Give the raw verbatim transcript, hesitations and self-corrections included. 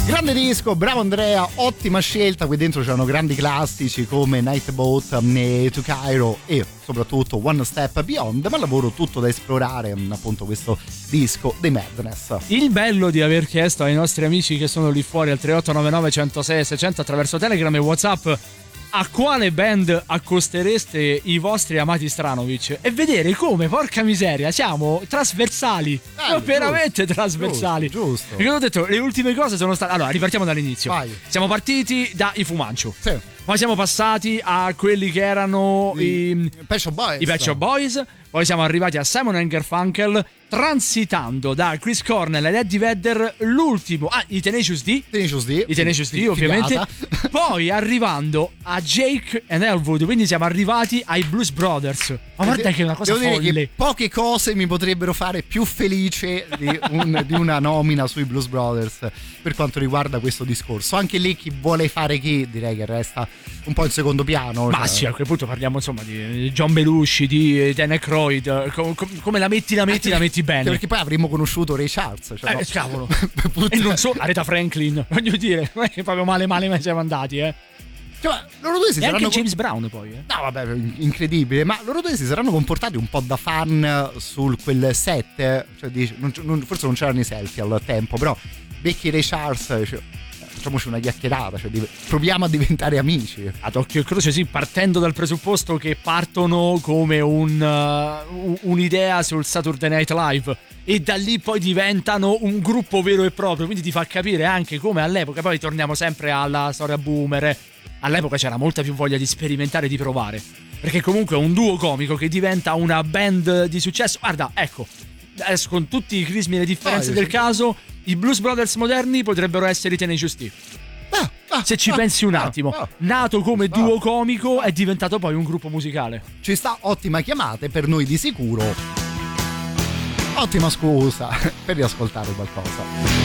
Grande disco, bravo Andrea, ottima scelta. Qui dentro c'erano grandi classici come Night Boat, To Cairo e soprattutto One Step Beyond, ma lavoro tutto da esplorare, appunto, questo disco dei Madness. Il bello di aver chiesto ai nostri amici che sono lì fuori al tre otto nove nove uno zero sei seicento attraverso Telegram e WhatsApp a quale band accostereste i vostri amati Stranovic e vedere come, porca miseria, siamo trasversali, Bello, ma veramente giusto, trasversali. Giusto, giusto. Perché ho detto, le ultime cose sono state... Allora, ripartiamo dall'inizio. Vai. Siamo partiti dai Fumancio. Sì. Poi siamo passati a quelli che erano i, I Pet Shop Boys. i Pet Shop Boys. Poi siamo arrivati a Simon and Garfunkel, transitando da Chris Cornell ed Eddie Vedder, l'ultimo, ah, i Tenacious D. Tenacious D. I Tenacious D, Figata. ovviamente. Poi arrivando a Jake and Elwood, quindi siamo arrivati ai Blues Brothers. Ma guarda che è una cosa Devo folle. dire che poche cose mi potrebbero fare più felice di, un, di una nomina sui Blues Brothers per quanto riguarda questo discorso. Anche lì chi vuole fare chi, direi che resta un po' in secondo piano. Ma cioè. sì, a quel punto parliamo insomma di John Belushi, di Dan Aykroyd, com- com- come la metti, la metti, la metti bene. Perché poi avremmo conosciuto Ray Charles. Cioè, Eh, no? cavolo. E non so, Aretha Franklin, voglio dire, non è che proprio male male mai siamo andati, eh. Cioè, loro due si E saranno anche James Brown poi, eh. No, vabbè, incredibile. Ma loro due si saranno comportati un po' da fan su quel set. Cioè, dici, non, non, forse non c'erano i selfie al tempo, però becchi Ray Charles, cioè, facciamoci una chiacchierata, cioè, div- proviamo a diventare amici. Ad occhio e croce, sì, partendo dal presupposto che partono come un, uh, un'idea sul Saturday Night Live e da lì poi diventano un gruppo vero e proprio, quindi ti fa capire anche come all'epoca, poi torniamo sempre alla storia boomer, all'epoca c'era molta più voglia di sperimentare e di provare, perché comunque è un duo comico che diventa una band di successo. Guarda, ecco, adesso con tutti i crismi e le differenze Ah, del sì. caso, i Blues Brothers moderni potrebbero essere i Tenacious D. Ah, ah, Se ci ah, pensi un ah, attimo, ah. nato come Ah. duo comico, è diventato poi un gruppo musicale. Ci sta, ottima chiamata, e per noi di sicuro ottima scusa per riascoltare qualcosa.